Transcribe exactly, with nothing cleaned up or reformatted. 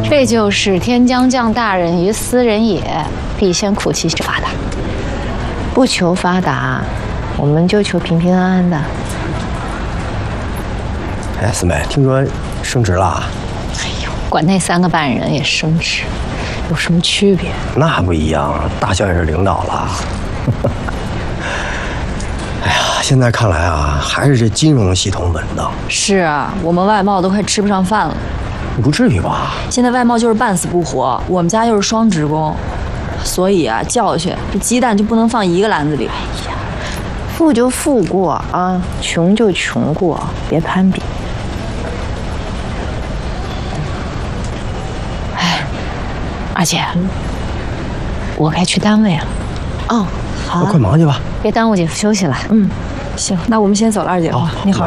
这就是天将降大任于斯人也，必先苦其心发达。不求发达，我们就求平平安安的。 哎，四妹，听说升职了？ 哎呦，管那三个办人也升职，有什么区别？ 那不一样，大小也是领导了。哎呀，现在看来啊，还是这金融系统稳当。 是啊，我们外贸都快吃不上饭了。 不至于吧？ 现在外贸就是半死不活，我们家又是双职工，所以啊，教训这鸡蛋就不能放一个篮子里。哎呀， 富就富过啊，穷就穷过，别攀比。哎，二姐，我该去单位了。哦，好、啊， 快忙去吧， 别耽误姐夫休息了。 嗯，行，那我们先走了，二姐。 好， 你好。